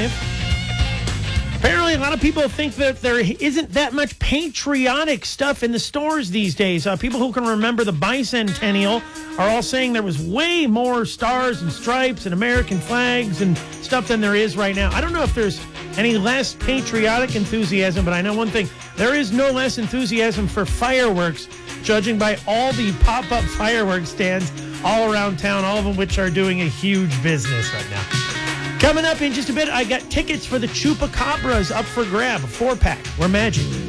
5. Apparently, a lot of people think that there isn't that much patriotic stuff in the stores these days. People who can remember the bicentennial are all saying there was way more stars and stripes and American flags and stuff than there is right now. I don't know if there's any less patriotic enthusiasm, but I know one thing. There is no less enthusiasm for fireworks, judging by all the pop-up fireworks stands all around town, all of them which are doing a huge business right now. Coming up in just a bit, I got tickets for the Chupacabras up for grab, a 4-pack. We're Magic.